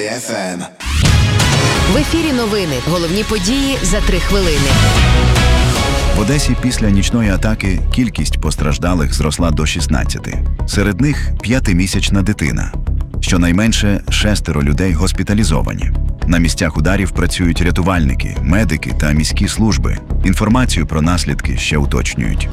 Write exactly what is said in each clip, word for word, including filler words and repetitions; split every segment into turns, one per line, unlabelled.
еф ем.
В ефірі новини. Головні події за три хвилини.
В Одесі після нічної атаки кількість постраждалих зросла до шістнадцяти. Серед них п'ятимісячна дитина. Щонайменше шестеро людей госпіталізовані. На місцях ударів працюють рятувальники, медики та міські служби. Інформацію про наслідки ще уточнюють.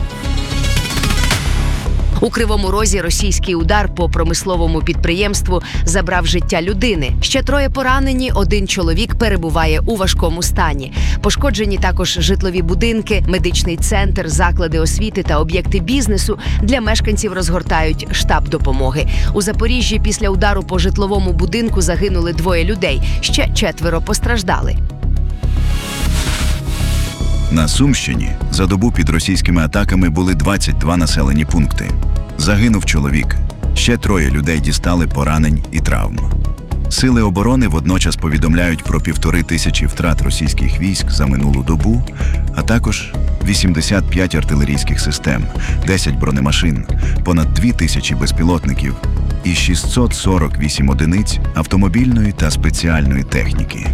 У Кривому Розі російський удар по промисловому підприємству забрав життя людини. Ще троє поранені, один чоловік перебуває у важкому стані. Пошкоджені також житлові будинки, медичний центр, заклади освіти та об'єкти бізнесу. Для мешканців розгортають штаб допомоги. У Запоріжжі після удару по житловому будинку загинули двоє людей. Ще четверо постраждали.
На Сумщині за добу під російськими атаками були двадцять два населені пункти. Загинув чоловік. Ще троє людей дістали поранень і травм. Сили оборони водночас повідомляють про півтори тисячі втрат російських військ за минулу добу, а також вісімдесят п'ять артилерійських систем, десять бронемашин, понад дві тисячі безпілотників і шістсот сорок вісім одиниць автомобільної та спеціальної техніки.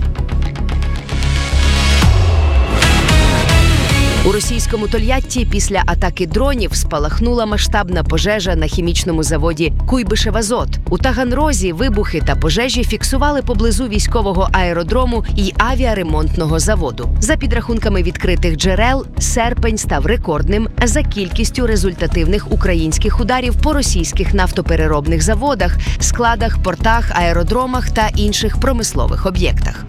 У російському Тольятті після атаки дронів спалахнула масштабна пожежа на хімічному заводі «Куйбишевазот». У Таганрозі вибухи та пожежі фіксували поблизу військового аеродрому і авіаремонтного заводу. За підрахунками відкритих джерел, серпень став рекордним за кількістю результативних українських ударів по російських нафтопереробних заводах, складах, портах, аеродромах та інших промислових об'єктах.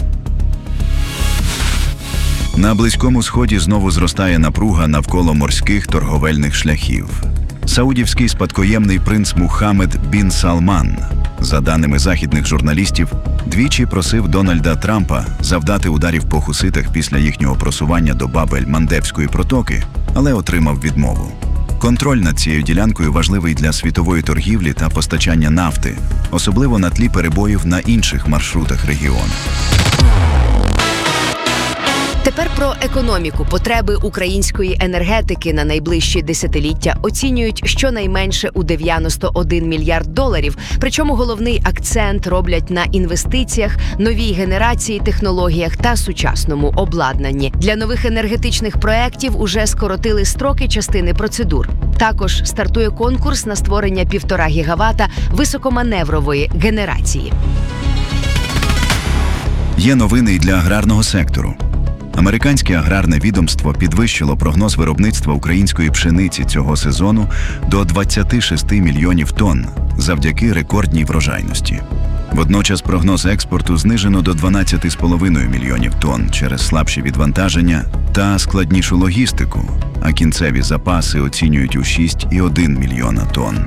На Близькому Сході знову зростає напруга навколо морських торговельних шляхів. Саудівський спадкоємний принц Мухаммед бін Салман, за даними західних журналістів, двічі просив Дональда Трампа завдати ударів по хуситах після їхнього просування до Бабель-Мандебської протоки, але отримав відмову. Контроль над цією ділянкою важливий для світової торгівлі та постачання нафти, особливо на тлі перебоїв на інших маршрутах регіону.
Тепер про економіку. Потреби української енергетики на найближчі десятиліття оцінюють щонайменше у дев'яносто один мільярд доларів. Причому головний акцент роблять на інвестиціях, новій генерації, технологіях та сучасному обладнанні. Для нових енергетичних проєктів уже скоротили строки частини процедур. Також стартує конкурс на створення півтора гігавата високоманеврової генерації.
Є новини й для аграрного сектору. Американське аграрне відомство підвищило прогноз виробництва української пшениці цього сезону до двадцяти шести мільйонів тонн завдяки рекордній врожайності. Водночас прогноз експорту знижено до дванадцяти з половиною мільйонів тонн через слабші відвантаження та складнішу логістику, а кінцеві запаси оцінюють у шість цілих одна десята мільйона тонн.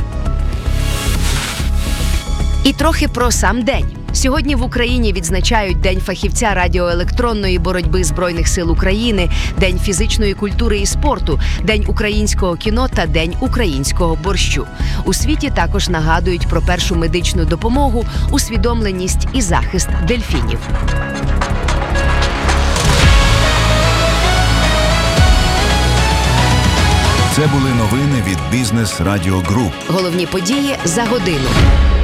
І трохи про сам день. Сьогодні в Україні відзначають День фахівця радіоелектронної боротьби Збройних сил України, День фізичної культури і спорту, День українського кіно та День українського борщу. У світі також нагадують про першу медичну допомогу, усвідомленість і захист дельфінів.
Це були новини від Бізнес Радіо Груп.
Головні події за годину.